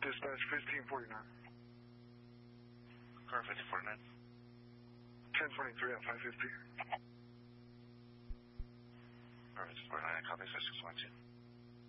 Dispatch 1549. Car 1549. 1023 at 550. Car 1549, copy 6612.